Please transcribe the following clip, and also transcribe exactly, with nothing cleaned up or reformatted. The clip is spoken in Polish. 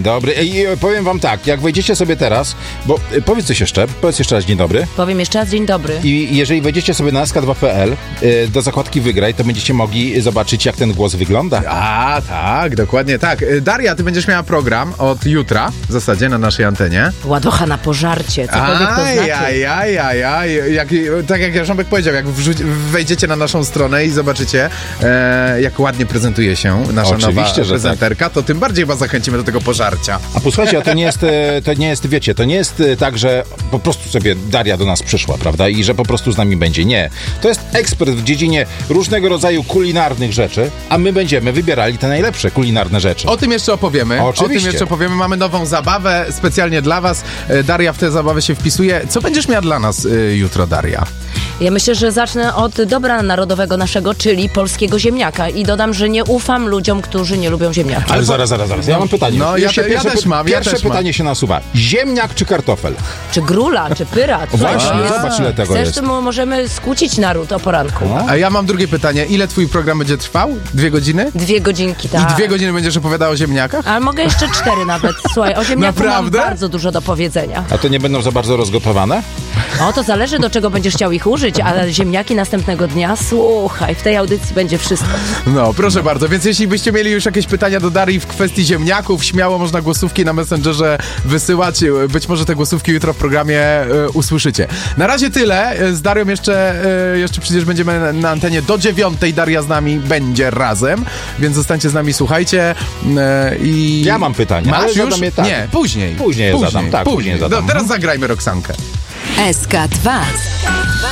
dobry. I powiem wam tak, jak wejdziecie sobie teraz, bo powiedz coś jeszcze, powiedz jeszcze raz dzień dobry. Powiem jeszcze raz dzień dobry. I jeżeli wejdziecie sobie na S K dwa kropka P L do zakładki Wygraj, to będziecie mogli zobaczyć, jak ten głos wygląda. A, tak, dokładnie tak. Daria, ty będziesz miała program od jutra, w zasadzie, na naszej antenie. Ładocha na pożarcie, cokolwiek to znaczy. Aj, aj, aj, aj. Jak, tak jak Jarząbek powiedział, jak wrzuci, wejdziecie na naszą stronę i zobaczycie, e, jak ładnie prezentuje się nasza Oczywiście, nowa że prezenterka, tak. To tym bardziej was zachęcimy do tego pożarcia. A posłuchajcie, a to nie jest, to nie jest, wiecie, to nie jest tak, że po prostu sobie Daria do nas przyszła, prawda? I że po prostu z nami będzie. Nie. To jest ekspert w dziedzinie różnego rodzaju kulinarnych rzeczy, a my będziemy wybierali te najlepsze kulinarne rzeczy. O tym jeszcze opowiemy. Oczywiście. O tym jeszcze opowiemy. Mamy nową zabawę specjalnie dla was. Daria w tę zabawę się wpisuje. Co będziesz miała dla nas y, jutro, Daria? Ja myślę, że zacznę od dobra narodowego naszego, czyli polskiego ziemniaka. I dodam, że nie ufam ludziom, którzy nie lubią ziemniaka. Ale zaraz, zaraz, zaraz. Ja mam pytanie. No, ja, te, ja też mam. Ja Pierwsze też pytanie mam. się nasuwa. Ziemniak czy kartofel? Czy grula, czy pyrat. Właśnie, Słuchaj, zobacz, ile tego Chcesz, jest. to możemy skłócić naród o poranku. No. A ja mam drugie pytanie. Ile twój program będzie trwał? Dwie godziny? Dwie godzinki, tak. I dwie godziny będziesz opowiadała o ziemniakach? Ale mogę jeszcze cztery nawet. Słuchaj, o ziemniaku Naprawdę? mam bardzo dużo do powiedzenia. A to nie będą za bardzo rozgotowane? O, to zależy, do czego będziesz chciał ich użyć, ale ziemniaki następnego dnia, słuchaj, w tej audycji będzie wszystko. No, proszę bardzo, więc jeśli byście mieli już jakieś pytania do Darii w kwestii ziemniaków, śmiało można głosówki na Messengerze wysyłać. Być może te głosówki jutro w programie e, usłyszycie. Na razie tyle. Z Darią jeszcze, e, jeszcze przecież będziemy na, na antenie do dziewiątej. Daria z nami będzie razem, więc zostańcie z nami, słuchajcie. E, i... Ja mam pytanie, Masz ale już? zadam je tak. Nie, później. Później je zadam, tak, później zadam. No, teraz zagrajmy Roxankę. S K dwa.